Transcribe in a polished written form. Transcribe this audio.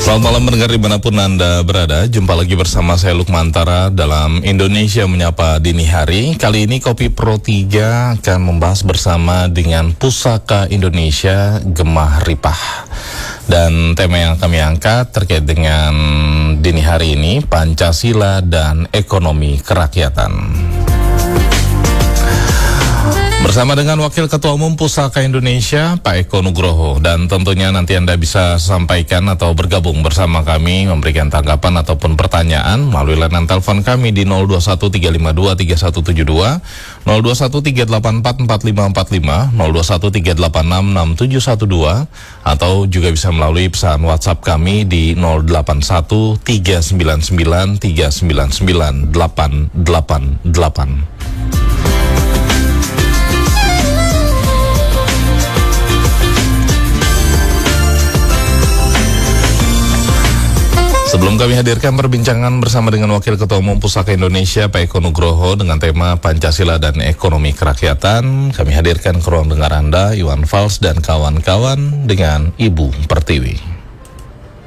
Selamat malam mendengar dimanapun Anda berada. Jumpa lagi bersama saya Lukmantara dalam Indonesia Menyapa Dini Hari. Kali ini Kopi Pro 3 akan membahas bersama dengan Pusaka Indonesia Gemah Ripah. Dan tema yang kami angkat terkait dengan dini hari ini, Pancasila dan Ekonomi Kerakyatan. Bersama dengan Wakil Ketua Umum Pusaka Indonesia, Pak Eko Nugroho. Dan tentunya nanti Anda bisa sampaikan atau bergabung bersama kami, memberikan tanggapan ataupun pertanyaan melalui layanan telepon kami di 0213523172, 0213844545, 0213866712, atau juga bisa melalui pesan WhatsApp kami di 081399399888. Sebelum kami hadirkan perbincangan bersama dengan Wakil Ketua Umum Pusaka Indonesia, Pak Eko Nugroho, dengan tema Pancasila dan Ekonomi Kerakyatan, kami hadirkan ke ruang dengar Anda, Iwan Fals dan kawan-kawan dengan Ibu Pertiwi.